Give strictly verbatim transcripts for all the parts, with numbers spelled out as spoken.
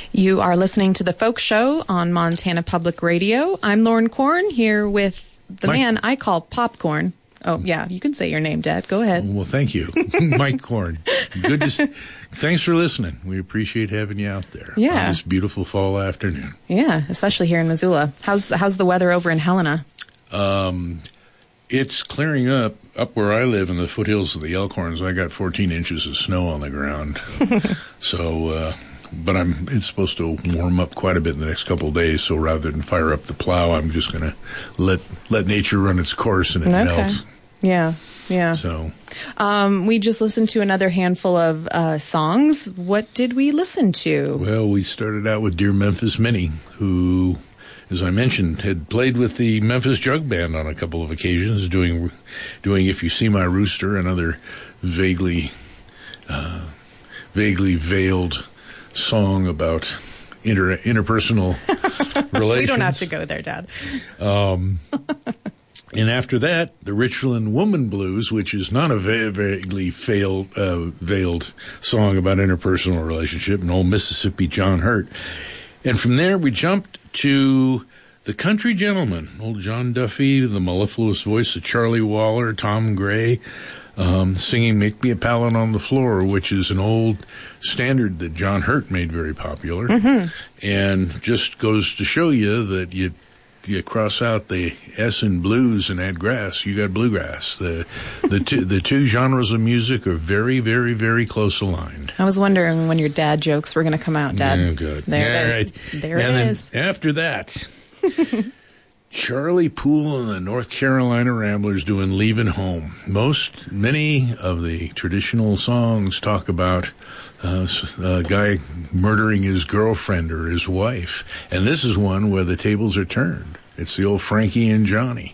You are listening to The Folk Show on Montana Public Radio. I'm Lauren Korn here with the Mike. man I call Popcorn. Oh, yeah, you can say your name, Dad. Go ahead. Well, thank you. Mike Korn. Good to s- Thanks for listening. We appreciate having you out there Yeah. on this beautiful fall afternoon. Yeah, especially here in Missoula. How's how's the weather over in Helena? Um, it's clearing up. Up where I live in the foothills of the Elkhorns, I got fourteen inches of snow on the ground. so, uh, but I'm. It's supposed to warm up quite a bit in the next couple of days. So rather than fire up the plow, I'm just going to let let nature run its course and it Okay. melts. Yeah, yeah. So, Um, we just listened to another handful of uh, songs. What did we listen to? well, we started out with Dear Memphis Minnie, who, as I mentioned, had played with the Memphis Jug Band on a couple of occasions, doing doing If You See My Rooster, another vaguely uh, vaguely veiled song about inter- interpersonal relations. We don't have to go there, Dad. Um, and after that, the Richland Woman Blues, which is not a va- vaguely veiled, uh, veiled song about interpersonal relationship, and old Mississippi John Hurt. And from there, we jumped to the Country Gentleman, old John Duffy, the mellifluous voice of Charlie Waller, Tom Gray, um, singing Make Me a Pallet on the Floor, which is an old standard that John Hurt made very popular. Mm-hmm. And just goes to show you that you you cross out the S in blues and add grass, you got bluegrass. The the two the two genres of music are very, very, very close aligned. I was wondering when your dad jokes were going to come out, Dad. Yeah, good. There All it is. right. There and it then is. After that, Charlie Poole and the North Carolina Ramblers doing Leaving Home. Most, many of the traditional songs talk about uh, a guy murdering his girlfriend or his wife. And this is one where the tables are turned. It's the old Frankie and Johnny.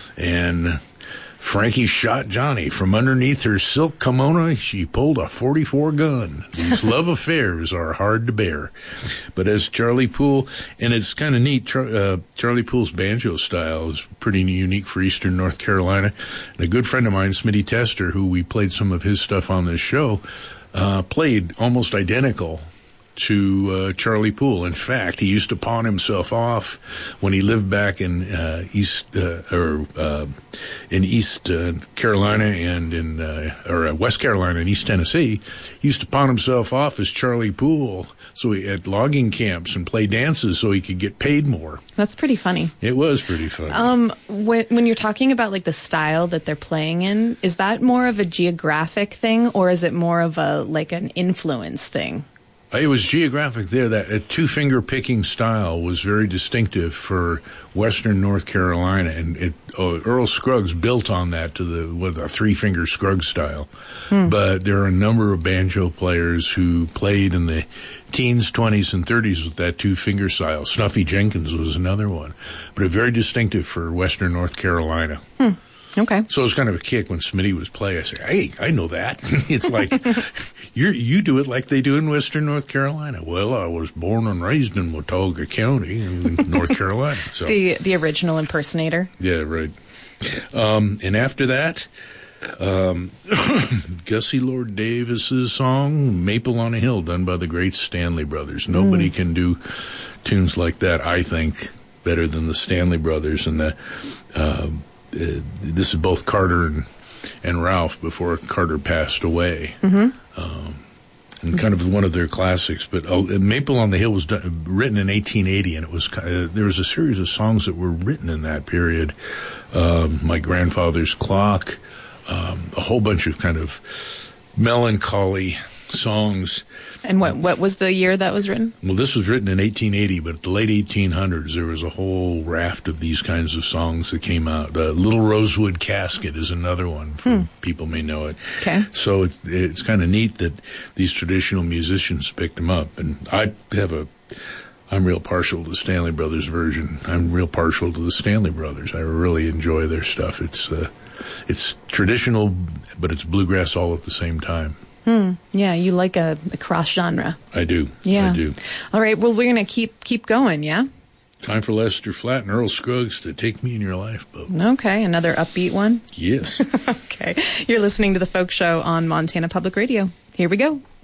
And Frankie shot Johnny from underneath her silk kimono. She pulled a forty-four gun. These love affairs are hard to bear. But as Charlie Poole, and it's kind of neat, Char, uh, Charlie Poole's banjo style is pretty unique for Eastern North Carolina. And a good friend of mine, Smitty Tester, who we played some of his stuff on this show, uh, played almost identical to uh, Charlie Poole. In fact, he used to pawn himself off when he lived back in uh, East uh, or uh, in East uh, Carolina and in uh, or uh, West Carolina and East Tennessee. He used to pawn himself off as Charlie Poole, so he at logging camps and play dances so he could get paid more. That's pretty funny. It was pretty funny. Um, when, when you're talking about like the style that they're playing in, is that more of a geographic thing or is it more of a like an influence thing? It was geographic there. That a two-finger picking style was very distinctive for Western North Carolina, and it, uh, Earl Scruggs built on that to the with a three-finger Scruggs style. Hmm. But there are a number of banjo players who played in the teens, twenties, and thirties with that two-finger style. Snuffy Jenkins was another one, but a very distinctive for Western North Carolina. Hmm. Okay. So it was kind of a kick when Smitty was playing. I said, hey, I know that. It's like, you you do it like they do in Western North Carolina. Well, I was born and raised in Watauga County in North Carolina. So The the original impersonator. yeah, right. Um, and after that, um, Gussie Lord Davis's song, Maple on a Hill, done by the great Stanley Brothers. Nobody mm. can do tunes like that, I think, better than the Stanley Brothers. And the, uh, Uh, this is both Carter and, and Ralph before Carter passed away. Mm-hmm. Um, and kind of one of their classics. But uh, Maple on the Hill was done, written in eighteen eighty, and it was uh, there was a series of songs that were written in that period. Um, My Grandfather's Clock, um, a whole bunch of kind of melancholy songs. And what what was the year that was written? Well, this was written in eighteen eighty, but the late eighteen hundreds, there was a whole raft of these kinds of songs that came out. Uh, Little Rosewood Casket is another one. Hmm. People may know it. Okay. So it's, it's kind of neat that these traditional musicians picked them up. And I have a, I'm real partial to the Stanley Brothers version. I'm real partial to the Stanley Brothers. I really enjoy their stuff. It's, uh, it's traditional, but it's bluegrass all at the same time. Hmm. Yeah, you like a, a cross genre. I do. Yeah. I do. All right. Well, we're gonna keep keep going. Yeah. Time for Lester Flatt and Earl Scruggs to Take Me in Your Lifeboat. Okay, another upbeat one. Yes. Okay, you're listening to the Folk Show on Montana Public Radio. Here we go.